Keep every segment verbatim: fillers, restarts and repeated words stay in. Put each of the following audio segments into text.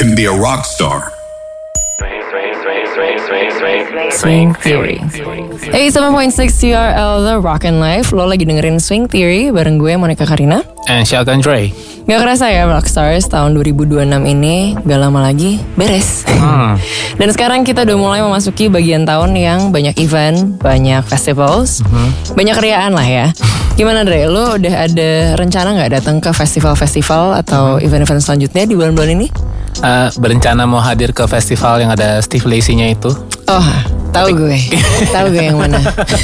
can be a rock star. Swing Theory. eighty-seven point six C R L The Rockin' Life. Lo lagi dengerin Swing Theory bareng gue Monica Karina and Shotgun Dre. Gak kerasa ya Rockstars tahun dua ribu dua puluh enam ini gak lama lagi beres. hmm. Dan sekarang kita udah mulai memasuki bagian tahun yang banyak event, banyak festivals, hmm. banyak keriaan lah ya. Gimana Dre, lo udah ada rencana gak datang ke festival-festival atau hmm. event-event selanjutnya di bulan-bulan ini? Uh, berencana mau hadir ke festival yang ada Steve Lacy-nya itu. Oh, tahu gue, tahu gue yang mana.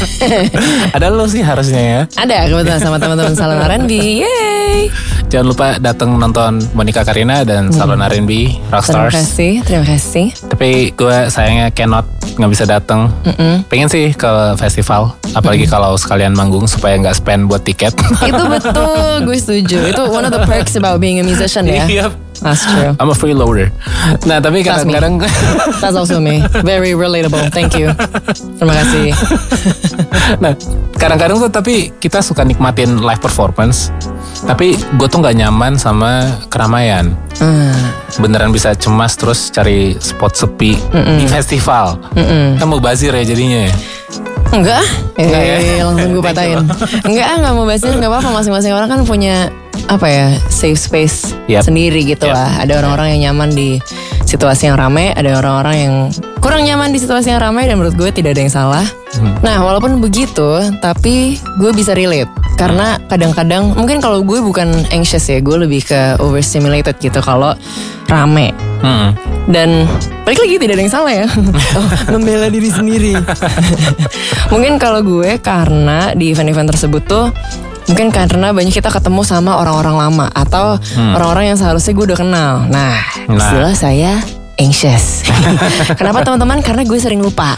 Ada lo sih harusnya ya. Ada kebetulan sama teman-teman Salon R and B. Yeay. Jangan lupa datang nonton Monica Karina dan Salon hmm. R and B Rockstars. Terima kasih, terima kasih. Tapi gue sayangnya cannot, nggak bisa datang. Pengen sih ke festival, apalagi Mm-mm. kalau sekalian manggung supaya nggak spend buat tiket. Itu betul, gue setuju. Itu one of the perks about being a musician ya. Yep. That's true. I'm a freeloader. Nah tapi kadang-kadang That's also me. Very relatable. Thank you. Terima kasih. Nah kadang-kadang tuh tapi kita suka nikmatin live performance, tapi gue tuh nggak nyaman sama keramaian. Hmm. Beneran bisa cemas terus cari spot sepi Mm-mm. di festival. Mm-mm. Kan mau bazir ya jadinya ya. Enggak, enggak eh, ya? Langsung gue patahin. Enggak, enggak mau bazir, enggak apa-apa. Masing-masing orang kan punya apa ya, safe space yep. sendiri gitu yep. lah. Ada orang-orang yang nyaman di situasi yang ramai, ada orang-orang yang kurang nyaman di situasi yang ramai, dan menurut gue tidak ada yang salah. Hmm. Nah, walaupun begitu, tapi gue bisa relate. Karena kadang-kadang, mungkin kalau gue bukan anxious ya, gue lebih ke overstimulated gitu kalau rame. Hmm. Dan balik lagi tidak ada yang salah ya. Oh, membela diri sendiri. Mungkin kalau gue karena di event-event tersebut tuh, mungkin karena banyak kita ketemu sama orang-orang lama atau hmm. orang-orang yang seharusnya gue udah kenal. Nah, nah. istilah saya anxious. Kenapa teman-teman? Karena gue sering lupa.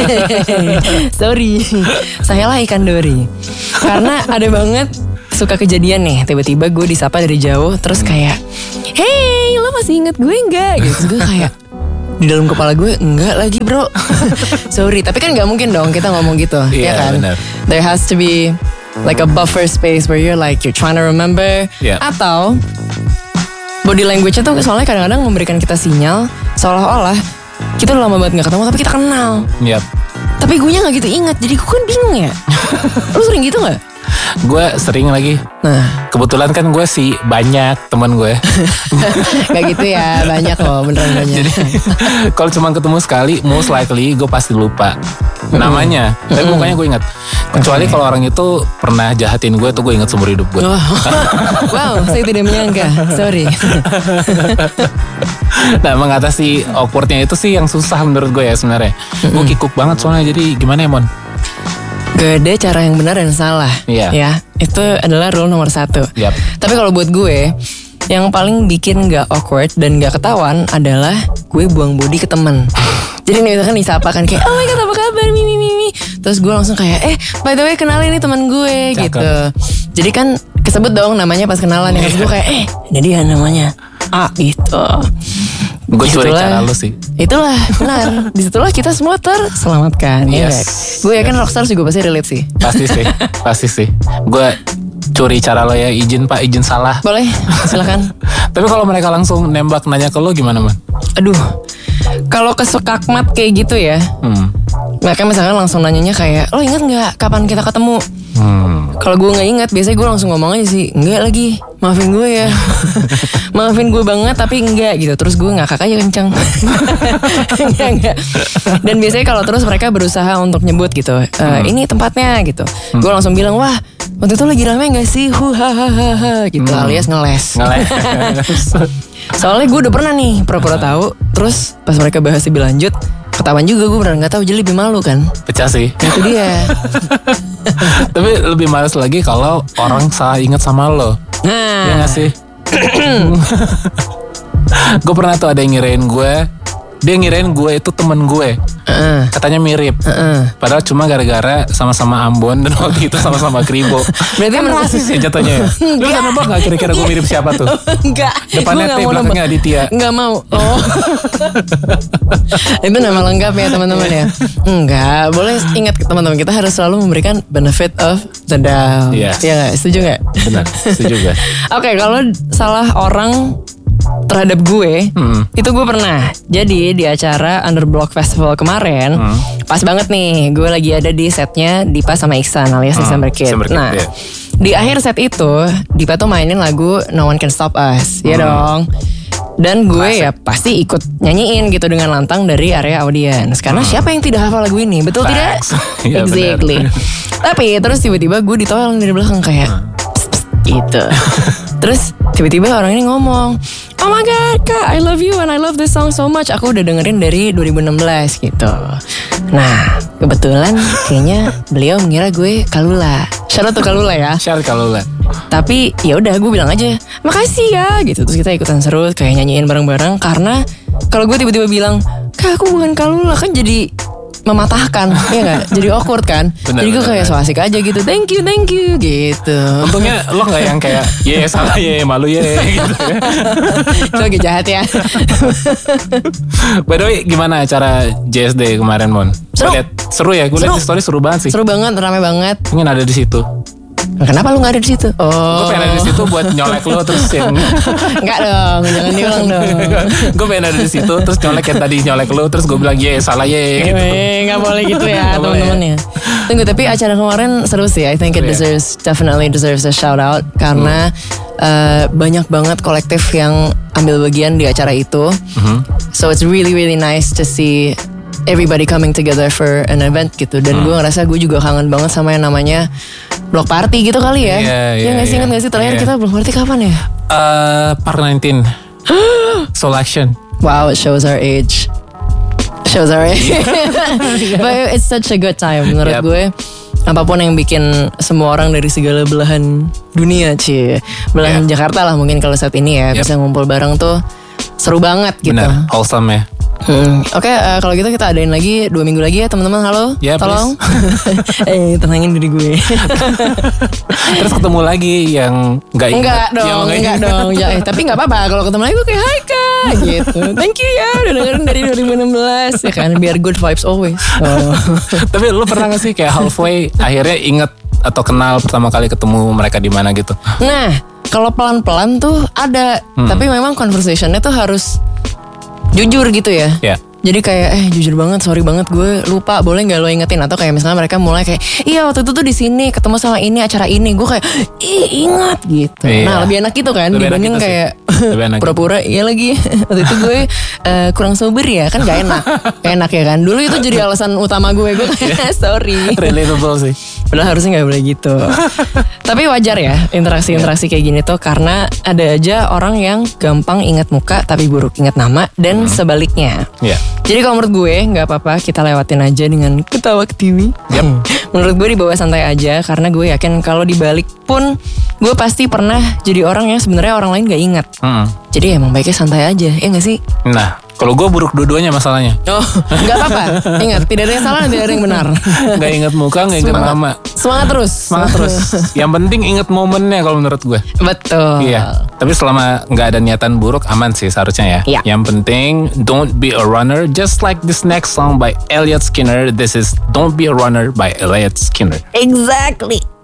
Sorry, saya lah ikan dori. Karena ada banget suka kejadian nih, tiba-tiba gue disapa dari jauh, terus kayak, hey, lo masih inget gue nggak? Gitu, gue kayak di dalam kepala gue enggak lagi bro. Sorry, tapi kan nggak mungkin dong kita ngomong gitu, yeah, ya kan? Bener. There has to be like a buffer space where you're like you're trying to remember, yeah. Atau body language-nya tuh soalnya kadang-kadang memberikan kita sinyal seolah-olah kita udah lama banget gak ketemu tapi kita kenal. Yep. Tapi gue nya gak gitu ingat, jadi gue kan bingung ya. Lu sering gitu gak? Gue sering lagi. Nah, kebetulan kan gue sih banyak teman gue. Gak gitu ya, banyak loh, beneran banyak. Jadi kalau cuma ketemu sekali, most likely gue pasti lupa namanya, tapi mm-hmm. mukanya gue ingat. Kecuali okay. kalau orang itu pernah jahatin gue, tuh gue ingat seumur hidup gue. Oh. Wow, saya tidak menyangka. Sorry. Nah, mengatasi awkwardnya itu sih yang susah menurut gue ya sebenarnya. Mm-hmm. Gue kikuk banget soalnya, jadi gimana ya Mon? Gak ada cara yang benar dan salah. Yeah. Ya, itu adalah rule nomor satu. Yep. Tapi kalau buat gue, yang paling bikin gak awkward dan gak ketahuan adalah gue buang body ke teman. Jadi nih misalkan disapa kan kayak, oh my god apa kabar, mimi mimi. Terus gue langsung kayak, eh by the way kenalin nih teman gue. Cakep. Gitu. Jadi kan kesebut dong namanya pas kenalan. Yang yeah. gue kayak, eh ini dia namanya A gitu. Gue curi cara lu sih. Itulah benar. Disitulah kita semua terselamatkan. Yes. Ya, gue yakin yes. Rockstars juga pasti relate sih. Pasti sih, pasti sih. Gue curi cara lo ya, izin pak, izin salah. Boleh, silakan. Tapi kalau mereka langsung nembak nanya ke lo gimana man? Aduh, kalau kesukakmat kayak gitu ya, hmm. mereka misalkan langsung nanyanya kayak, lo ingat nggak kapan kita ketemu? Hmm. Kalau gue nggak ingat, biasanya gue langsung ngomong aja sih, enggak lagi, maafin gue ya, maafin gue banget tapi enggak gitu. Terus gue ngakak aja kenceng. enggak enggak. Dan biasanya kalau terus mereka berusaha untuk nyebut gitu, e, hmm. ini tempatnya gitu. Hmm. Gue langsung bilang, wah waktu itu lagi rame nggak sih, huhahaha gitu, hmm. alias ngeles. Ngeles. Soalnya gue udah pernah nih pura-pura tahu, terus pas mereka bahas lebih lanjut, ketahuan juga gue beneran nggak tahu, jadi lebih malu kan. Pecah sih. Itu dia. Tapi lebih males lagi kalau orang salah ingat sama lo. Nah, ya nggak sih? Gue pernah tuh ada yang ngirain gue, dia ngirain gue itu temen gue. Uh. Katanya mirip. Uh-uh. Padahal cuma gara-gara sama-sama Ambon dan waktu itu sama-sama Kribo. Berarti kan rasis ya jatuhnya ya. Lu bisa nebak gak kira-kira gue mirip siapa tuh? Enggak. Depannya T, belakangnya Aditya. Enggak mau. Oh. Itu nama lengkap ya teman-teman ya. Enggak. Boleh ingat teman-teman, kita harus selalu memberikan benefit of the doubt. Iya yes. Gak? Setuju gak? Benar. Setuju gak? Oke, okay, kalau salah orang terhadap gue, hmm. itu gue pernah. Jadi di acara Underblock Festival kemarin, hmm. pas banget nih, gue lagi ada di setnya Dipa sama Iksan alias hmm. December Kid. December Kid. Nah, yeah. di akhir set itu, Dipa tuh mainin lagu No One Can Stop Us, hmm. ya dong. Dan gue Classic. ya pasti ikut nyanyiin gitu dengan lantang dari area audiens. Karena hmm. siapa yang tidak hafal lagu ini? Betul Facts. tidak? ya, exactly. Tapi terus tiba-tiba gue ditolong dari belakang kayak pss, pss, gitu. Terus tiba-tiba orang ini ngomong, oh my god kak, I love you and I love this song so much. Aku udah dengerin dari dua ribu enam belas gitu. Nah kebetulan kayaknya beliau mengira gue Kalula. Shout out to Kalula ya. Shout out Kalula. Tapi ya udah gue bilang aja makasih ya gitu. Terus kita ikutan seru kayak nyanyiin bareng-bareng. Karena kalau gue tiba-tiba bilang kak aku bukan Kalula, kan jadi mematahkan, ya nggak? Jadi awkward kan? Bener, Jadi gue kayak so asik aja gitu. Thank you, thank you gitu. Untungnya lo nggak yang kayak ye yeah, salah ye yeah, malu ye yeah, gitu ya. Itu agak jahat ya. By the way, gimana acara J S D kemarin Mon? Seru. Liat, seru ya, gue liat di story seru banget sih. Seru banget, ramai banget. Pengen ada di situ. Kenapa lu gak ada di situ? Oh, gue pengen ada di situ buat nyolek lo terus yang enggak dong, jangan diulang dong. Gue pengen ada di situ terus nyolek yang tadi nyolek lo terus gue bilang ye salah ye gitu. Nggak boleh gitu ya teman-teman ya. Tunggu, tapi acara kemarin seru sih. I think it deserves, definitely deserves a shout out karena hmm. uh, banyak banget kolektif yang ambil bagian di acara itu. Hmm. So it's really really nice to see everybody coming together for an event gitu. Dan hmm. gue ngerasa gue juga kangen banget sama yang namanya block party gitu kali ya. Iya yeah, yeah, gak sih, ingat gak sih terakhir yeah. kita block party kapan ya? Uh, Park nineteen Soul Action. Wow, it shows our age. Shows our age. But it's such a good time menurut yep. gue. Apapun yang bikin semua orang dari segala belahan dunia, cie, belahan yeah. Jakarta lah mungkin kalau saat ini ya yep. bisa ngumpul bareng tuh seru banget gitu. Bener, wholesome ya. Hmm. Oke, okay, uh, kalau gitu kita adain lagi dua minggu lagi ya teman-teman. Halo, yeah, tolong. Eh, tenangin diri gue. Terus ketemu lagi yang nggak ingat. Enggak dong, enggak dong. Ya, eh, tapi nggak apa-apa kalau ketemu lagi gue kayak hai kak, gitu. Thank you ya, udah dengerin dari dua ribu enam belas ya kan, biar good vibes always. Oh. Tapi lu pernah nggak sih kayak halfway akhirnya inget atau kenal pertama kali ketemu mereka di mana gitu? Nah, kalau pelan-pelan tuh ada, hmm. tapi memang conversationnya tuh harus jujur gitu ya. Yeah. Jadi kayak eh jujur banget, sorry banget gue lupa, boleh nggak lo ingetin? Atau kayak misalnya mereka mulai kayak iya waktu itu tuh di sini ketemu sama ini acara ini, gue kayak ih ingat gitu. Yeah. Nah lebih enak gitu kan lebih dibanding kayak pura-pura gitu. Iya lagi waktu itu gue uh, kurang sober ya kan, gak enak, gak enak ya kan. Dulu itu jadi alasan utama gue, gue kayak sorry. Relatable sih. Padahal harusnya nggak boleh gitu. Tapi wajar ya interaksi-interaksi kayak gini tuh karena ada aja orang yang gampang ingat muka tapi buruk ingat nama dan hmm. sebaliknya. Yeah. Jadi kalau menurut gue nggak apa-apa kita lewatin aja dengan ketawa ketiwi. Yep. Menurut gue dibawa santai aja karena gue yakin kalau dibalik pun gue pasti pernah jadi orang yang sebenarnya orang lain nggak ingat. Hmm. Jadi emang baiknya santai aja, ya nggak sih? Nah, kalau gue buruk dua-duanya masalahnya. Oh, nggak apa-apa. Ingat, tidak ada yang salah dan tidak ada yang benar. Nggak ingat muka, nggak ingat nama. Semangat terus. Semangat terus. Yang penting ingat momennya kalau menurut gue. Betul. Iya. Tapi selama nggak ada niatan buruk, aman sih seharusnya ya. Ya. Yang penting, don't be a runner. Just like this next song by Elliot Skinner. This is Don't Be a Runner by Elliot Skinner. Exactly.